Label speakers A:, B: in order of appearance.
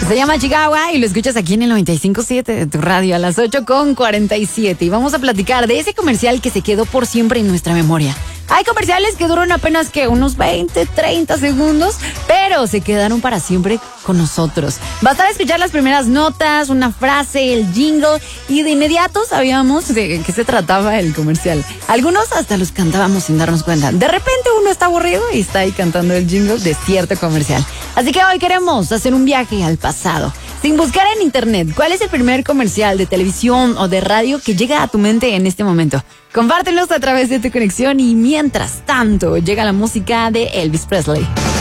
A: Se llama Chihuahua y lo escuchas aquí en el 95.7 de tu radio a las 8:47. Y vamos a platicar de ese comercial que se quedó por siempre en nuestra memoria. Hay comerciales que duran apenas que unos 20, 30 segundos, pero se quedaron para siempre con nosotros. Bastaba escuchar las primeras notas, una frase, el jingle, y de inmediato sabíamos de qué se trataba el comercial. Algunos hasta los cantábamos sin darnos cuenta. De repente uno está aburrido y está ahí cantando el jingle de cierto comercial. Así que hoy queremos hacer un viaje al pasado. Sin buscar en internet, ¿cuál es el primer comercial de televisión o de radio que llega a tu mente en este momento? Compártelos a través de tu conexión y mientras tanto llega la música de Elvis Presley.